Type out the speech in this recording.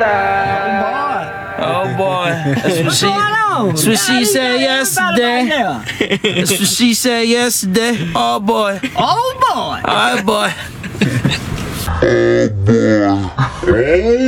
Oh boy. That's what she said yesterday. That's what she said yesterday. Oh boy. Oh boy. Alright boy. Oh boy.